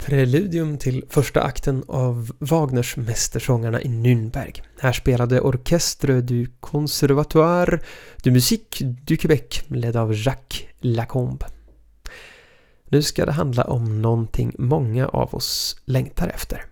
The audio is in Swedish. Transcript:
preludium till första akten av Wagners mästersångarna i Nürnberg. Här spelade Orchestre du Conservatoire de Musique du Québec ledd av Jacques Lacombe. Nu ska det handla om någonting många av oss längtar efter.